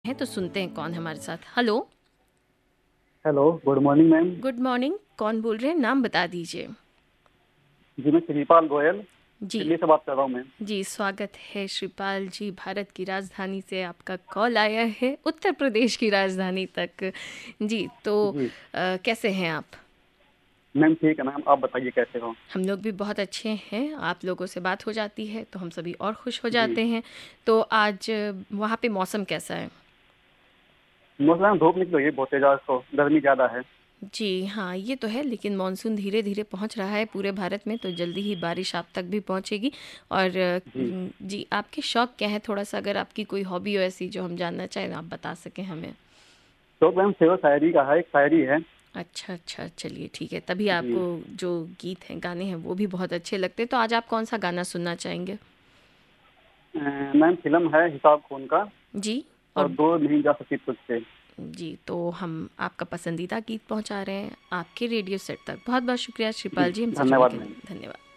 हैं तो सुनते हैं कौन है हमारे साथ। Hello. Hello, good morning ma'am. Good morning. कौन बोल रहे हैं, नाम बता दीजिए। जी, मैं श्रीपाल गोयल जी। दिल्ली से बात कर रहा हूँ मैम। जी, स्वागत है श्रीपाल जी। भारत की राजधानी से आपका कॉल आया है, उत्तर प्रदेश की राजधानी तक। जी, तो जी कैसे हैं आप? मैम, ठीक है मैम, आप बताइए कैसे हो। हम लोग भी बहुत अच्छे हैं। आप लोगों से बात हो जाती है तो हम सभी और खुश हो जी, जाते हैं। तो आज वहाँ पे मौसम कैसा है? मौसम मैम धूप निकली हुई है बहुत तेज, आज तो गर्मी ज़्यादा है। जी हाँ, ये तो है, लेकिन मानसून धीरे-धीरे पहुंच रहा है पूरे भारत में, तो जल्दी ही बारिश आप तक भी पहुंचेगी। और जी, जी, आपके शौक क्या है? थोड़ा-सा अगर आपकी कोई हॉबी हो ऐसी जो हम जानना चाहें, आप बता सकें हमें। तो मैम शेरो शायरी का है, एक शायरी है। अच्छा, अच्छा, चलिए ठीक है। तभी आपको जी, जो गीत हैं, गाने हैं, वो भी बहुत अच्छे लगते हैं। तो आज आप कौन-सा गाना सुनना चाहेंगे? मैम फिल्म है हिसाब खून का, जी। और और दूर नहीं जा सकती तुझसे। जी, तो हम आपका पसंदीदा गीत पहुँचा रहे हैं आपके रेडियो सेट तक। बहुत-बहुत शुक्रिया जी, श्रीपाल जी हमसे जुड़ने धन्यवाद के मैम। लिए। धन्यवाद।